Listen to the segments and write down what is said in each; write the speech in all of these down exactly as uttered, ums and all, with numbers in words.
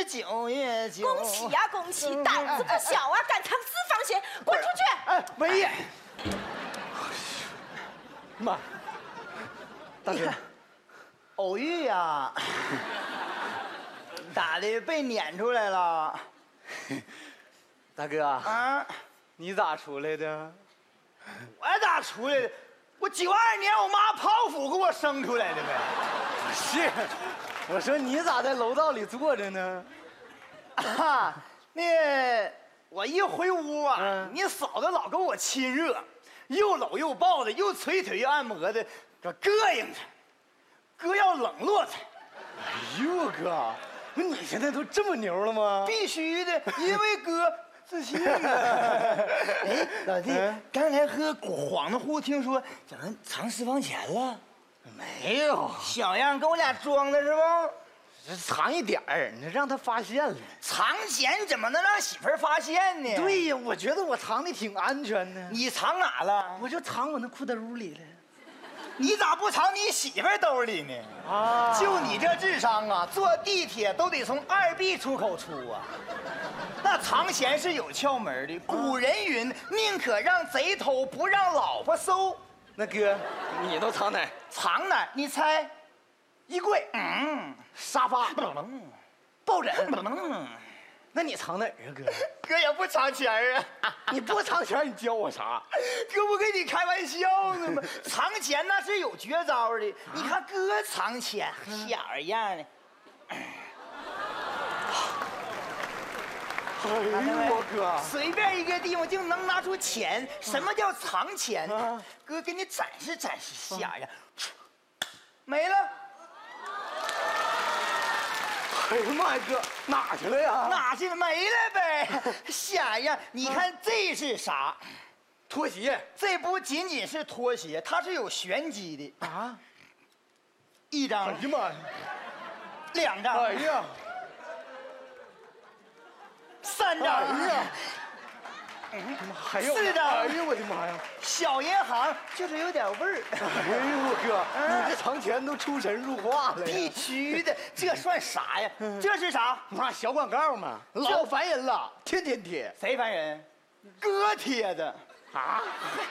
九月九。 恭喜呀、啊，恭喜！胆子不小啊，敢藏私房钱，滚出去！ 哎，文爷，妈，大哥，偶遇呀，咋的？被撵出来了？ 大哥啊，你咋出来的？ 我咋出来的？我九二年我妈剖腹给我生出来的呗。 是，我说你咋在楼道里坐着呢？ 啊，那我一回屋啊，嗯、你嫂子老跟我亲热，又搂又抱的，又捶腿又按摩的，这膈应他，哥要冷落他。 哎呦哥，那你现在都这么牛了吗？ 必须的，因为哥。自信啊！哎，老弟，嗯、刚才和恍惚乎听说怎么藏私房钱了？ 没有， 小样跟我俩装的是不？ 这藏一点儿，你让他发现了。 藏钱怎么能让媳妇儿发现呢？ 对呀，我觉得我藏的挺安全的。 你藏哪了？ 我就藏我那裤兜里了。 你咋不藏你媳妇儿兜里呢？啊！就你这智商啊，坐地铁都得从二 B 出口出啊。那藏钱是有窍门的，古人云：“宁可让贼偷，不让老婆搜。” 那哥，你都藏哪儿？ 藏哪儿？你猜？衣柜，嗯，沙发，抱枕， 那你藏哪儿啊，哥？ 哥也不藏钱啊！ 你不藏钱，你教我啥？ 哥不跟你开玩笑呢吗？藏钱那是有绝招的。你看哥藏钱，小样的。 哎呦，我哥， 随便一个地方就能拿出钱。什么叫藏钱？哥给你展示展示，小样，没了。 哎呀妈呀，哥，哪去了呀？ 哪去了？没了呗，小样！你看这是啥？ 拖鞋。 这不仅仅是拖鞋，它是有玄机的啊！一张。 哎呀妈呀！ 两张。 哎呀！ 三张。 哎呀！嗯，还有四张。 哎呀，我的妈呀！ 小银行就是有点味儿。 哎呦，我哥，你这藏钱都出神入化了。 必须的，这算啥呀？这是啥？ 妈，小广告嘛，老烦人了，天天贴。 谁烦人？哥贴的啊！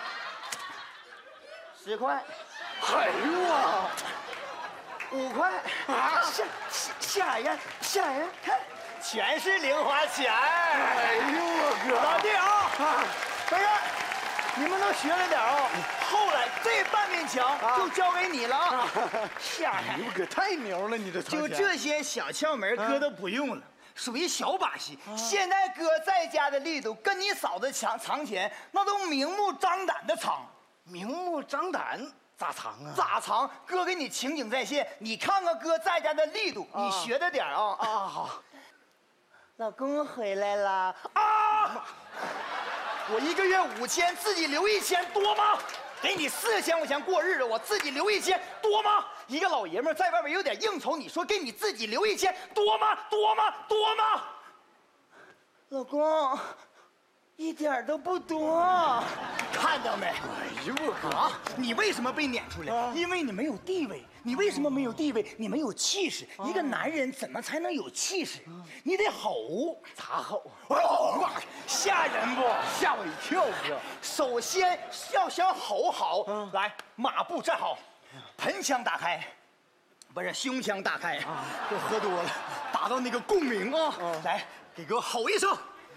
十块。 哎呦啊！ 五块啊！下下下人，下人，看，全是零花钱。 哎呦我哥， 老弟啊，不是，你们都学了点啊。后来这半面墙就交给你了啊！下人， 我哥太牛了，你这就这些小窍门，哥都不用了。属于小把戏，现在哥在家的力度跟你嫂子藏藏钱，那都明目张胆的藏。 明目张胆咋藏啊？ 咋藏？哥给你情景再现，你看看哥在家的力度，你学着点啊！ 啊好。 老公回来了啊！我一个月五千，自己留一千，多吗？给你四千块钱过日子，我自己留一千，多吗？一个老爷们在外边有点应酬，你说给你自己留一千，多吗？多吗？多吗？老公，一点都不多，看到没？ 哎呦我哥啊！你为什么被撵出来？啊、因为你没有地位。你为什么没有地位？你没有气势。啊、一个男人怎么才能有气势？啊、你得吼， 咋吼？ 哦，吓人不？ 吓我一跳哥！ 首先要想吼好，啊、来马步站好，盆腔打开，不是胸腔打开。啊，都喝多了，达到那个共鸣啊！啊来，给哥吼一声。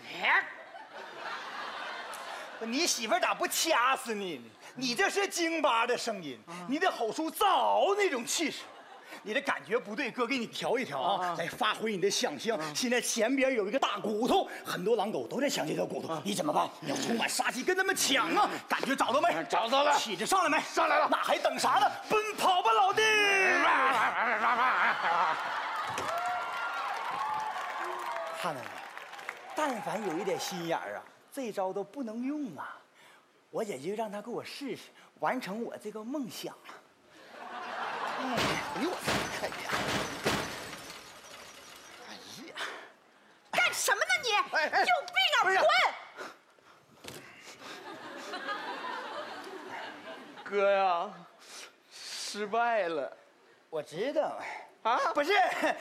你媳妇咋不掐死你呢？你这是京巴的声音，你得吼出燥那种气势。你的感觉不对，哥给你调一调啊，来发挥你的想象。现在前边有一个大骨头，很多狼狗都在抢这条骨头，你怎么办？你要充满杀气跟他们抢啊！感觉找到没？ 找到了。 气质上来没？ 上来了。 那还等啥呢？奔跑吧，老弟！看到没？但凡有一点心眼儿啊，这招都不能用啊！我也就让他给我试试，完成我这个梦想。哎呦我操！哎呀！哎呀！ 干什么呢你？ 哎哎、 有病啊！滚！ 哥呀，失败了。 我知道。 啊， 不是。